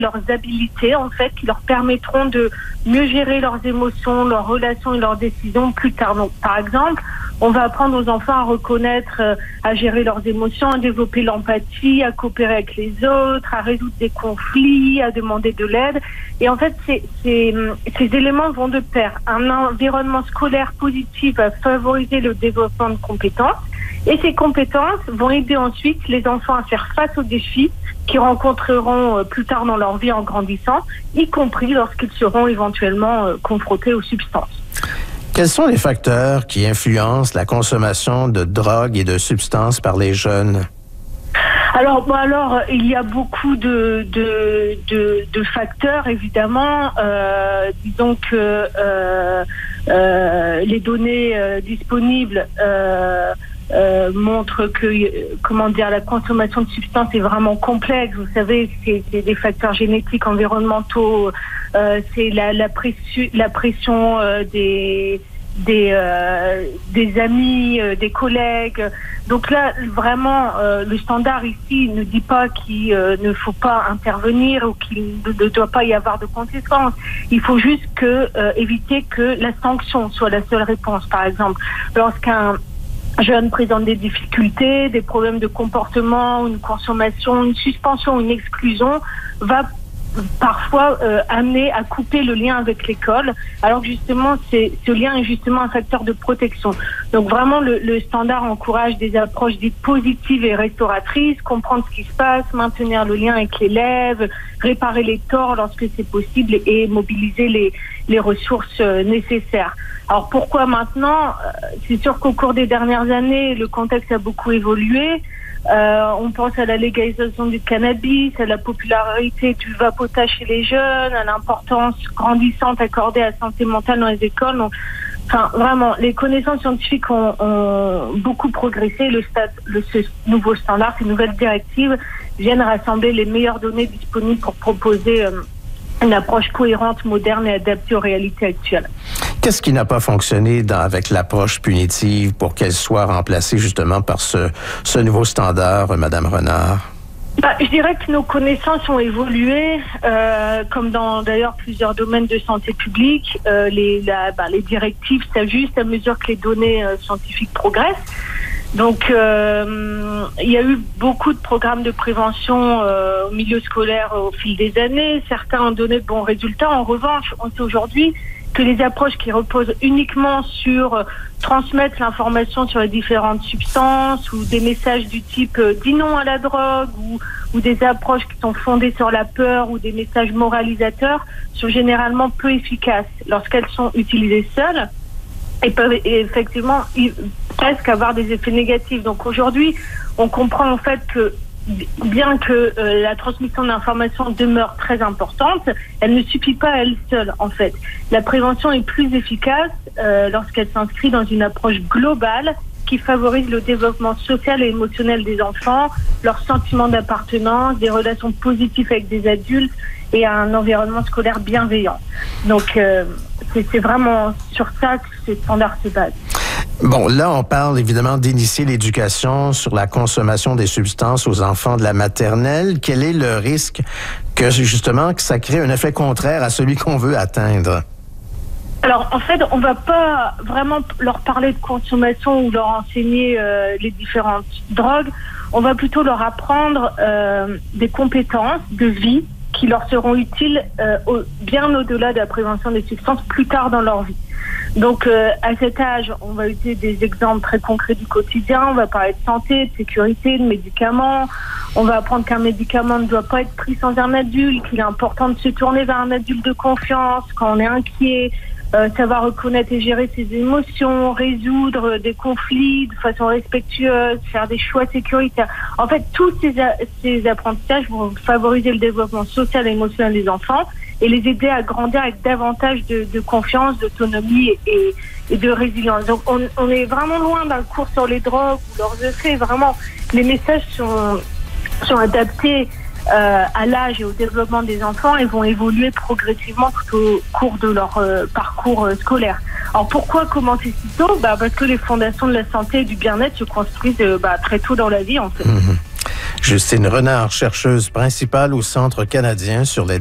leurs habilités, en fait, qui leur permettront de mieux gérer leurs émotions, leurs relations et leurs décisions plus tard. Donc, par exemple, on va apprendre aux enfants à reconnaître, à gérer leurs émotions, à développer l'empathie, à coopérer avec les autres, à résoudre des conflits, à demander de l'aide. Et en fait, ces éléments vont de pair. Un environnement scolaire positif va favoriser le développement de compétences. Et ces compétences vont aider ensuite les enfants à faire face aux défis qu'ils rencontreront plus tard dans leur vie en grandissant, y compris lorsqu'ils seront éventuellement confrontés aux substances. Quels sont les facteurs qui influencent la consommation de drogues et de substances par les jeunes? Alors, il y a beaucoup de facteurs, évidemment. Disons que les données disponibles montrent que, la consommation de substances est vraiment complexe. Vous savez, c'est des facteurs génétiques, environnementaux, c'est la pression des amis, des collègues. Donc là, vraiment, le standard ici ne dit pas qu'il ne faut pas intervenir ou qu'il ne doit pas y avoir de conséquences. Il faut juste éviter que la sanction soit la seule réponse. Par exemple, lorsqu'un jeune présente des difficultés, des problèmes de comportement, une consommation, une suspension, une exclusion, va parfois amener à couper le lien avec l'école, alors que justement ce lien est justement un facteur de protection. Donc vraiment le standard encourage des approches dites positives et restauratrices, comprendre ce qui se passe, maintenir le lien avec l'élève, réparer les torts lorsque c'est possible et mobiliser les ressources nécessaires. Alors pourquoi maintenant? C'est sûr qu'au cours des dernières années, le contexte a beaucoup évolué. On pense à la légalisation du cannabis, à la popularité du vapotage chez les jeunes, à l'importance grandissante accordée à la santé mentale dans les écoles. Donc, vraiment, les connaissances scientifiques ont beaucoup progressé. Ce nouveau standard, ces nouvelles directives viennent rassembler les meilleures données disponibles pour proposer une approche cohérente, moderne et adaptée aux réalités actuelles. Qu'est-ce qui n'a pas fonctionné avec l'approche punitive pour qu'elle soit remplacée justement par ce nouveau standard, Madame Renard? Je dirais que nos connaissances ont évolué, comme dans d'ailleurs plusieurs domaines de santé publique. Les directives s'ajustent à mesure que les données scientifiques progressent. Donc, il y a eu beaucoup de programmes de prévention au milieu scolaire au fil des années. Certains ont donné de bons résultats. En revanche, on sait aujourd'hui que les approches qui reposent uniquement sur transmettre l'information sur les différentes substances ou des messages du type dis non à la drogue ou des approches qui sont fondées sur la peur ou des messages moralisateurs sont généralement peu efficaces lorsqu'elles sont utilisées seules et peuvent effectivement presque avoir des effets négatifs. Donc aujourd'hui, on comprend en fait que bien que la transmission d'informations demeure très importante, elle ne suffit pas à elle seule, en fait. La prévention est plus efficace lorsqu'elle s'inscrit dans une approche globale qui favorise le développement social et émotionnel des enfants, leur sentiment d'appartenance, des relations positives avec des adultes et un environnement scolaire bienveillant. Donc, c'est vraiment sur ça que ces standards se basent. Bon, là, on parle évidemment d'initier l'éducation sur la consommation des substances aux enfants de la maternelle. Quel est le risque que ça crée un effet contraire à celui qu'on veut atteindre? Alors, en fait, on va pas vraiment leur parler de consommation ou leur enseigner les différentes drogues. On va plutôt leur apprendre des compétences de vie qui leur seront utiles bien au-delà de la prévention des substances plus tard dans leur vie. Donc, à cet âge, on va utiliser des exemples très concrets du quotidien. On va parler de santé, de sécurité, de médicaments. On va apprendre qu'un médicament ne doit pas être pris sans un adulte, qu'il est important de se tourner vers un adulte de confiance quand on est inquiet, savoir reconnaître et gérer ses émotions, résoudre des conflits de façon respectueuse, faire des choix sécuritaires. En fait, tous ces apprentissages vont favoriser le développement social et émotionnel des enfants et les aider à grandir avec davantage de confiance, d'autonomie et de résilience. Donc, on est vraiment loin d'un cours sur les drogues ou leurs effets. Vraiment, les messages sont adaptés à l'âge et au développement des enfants et vont évoluer progressivement tout au cours de leur parcours scolaire. Alors pourquoi commencer si tôt? Parce que les fondations de la santé et du bien-être se construisent très tôt dans la vie en fait. Justine Renard, chercheuse principale au Centre canadien sur les